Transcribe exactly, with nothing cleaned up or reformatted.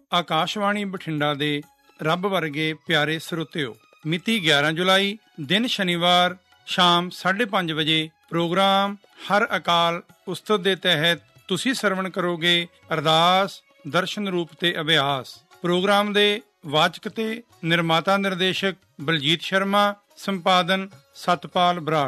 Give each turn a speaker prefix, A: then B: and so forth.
A: ਆਕਾਸ਼ਵਾਣੀ ਬਠਿੰਡਾ ਦੇ ਰੱਬ ਵਰਗੇ ਪਿਆਰੇ ਸਰੋਤਿਓ, ਮਿਤੀ ਗਿਆਰਾਂ ਜੁਲਾਈ, ਦਿਨ ਸ਼ਨੀਵਾਰ, ਸ਼ਾਮ ਸਾਢੇ ਪੰਜ ਵਜੇ ਪ੍ਰੋਗਰਾਮ ਹਰ ਅਕਾਲ ਉਸਤਤ ਦੇ ਤਹਿਤ ਤੁਸੀਂ ਸਰਵਣ ਕਰੋਗੇ ਅਰਦਾਸ, ਦਰਸ਼ਨ ਰੂਪ ਤੇ ਅਭਿਆਸ। ਪ੍ਰੋਗਰਾਮ ਦੇ ਵਾਚਕ ਤੇ ਨਿਰਮਾਤਾ ਨਿਰਦੇਸ਼ਕ ਬਲਜੀਤ ਸ਼ਰਮਾ, ਸੰਪਾਦਨ ਸਤਪਾਲ ਬਰਾੜ।